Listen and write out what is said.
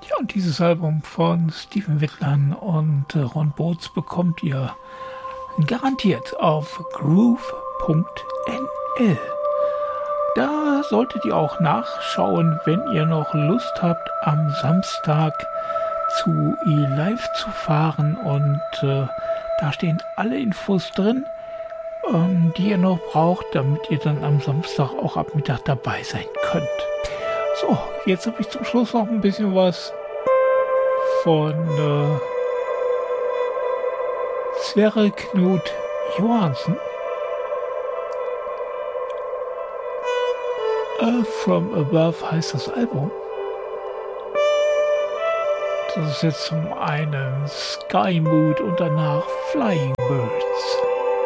Ja, und dieses Album von Stephen Wittland und Ron Boots bekommt ihr garantiert auf groove.nl. Da solltet ihr auch nachschauen, wenn ihr noch Lust habt, am Samstag zu E-Live zu fahren. Und da stehen alle Infos drin, die ihr noch braucht, damit ihr dann am Samstag auch ab Mittag dabei sein könnt. So, jetzt habe ich zum Schluss noch ein bisschen was von Sverre Knut Johansen. Earth from Above heißt das Album. Das ist jetzt zum einen Sky Mood und danach Flying Birds.